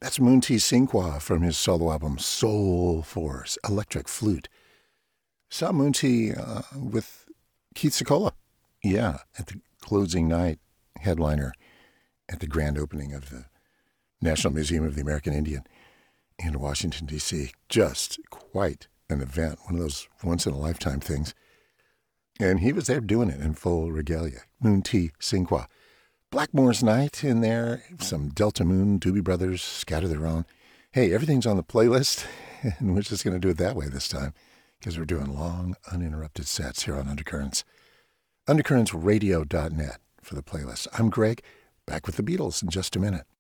That's Moonty Sinqua from his solo album Soul Force, Electric Flute. Saw Moonty with Keith Secola. Yeah, at the closing night headliner at the grand opening of the National Museum of the American Indian in Washington, D.C. Just quite an event, one of those once-in-a-lifetime things. And he was there doing it in full regalia. Moonty Sinqua. Blackmore's Night in there, some Delta Moon, Doobie Brothers, Scatter Their Own. Hey, everything's on the playlist, and we're just going to do it that way this time, because we're doing long, uninterrupted sets here on Undercurrents. Undercurrentsradio.net for the playlist. I'm Greg, back with the Beatles in just a minute.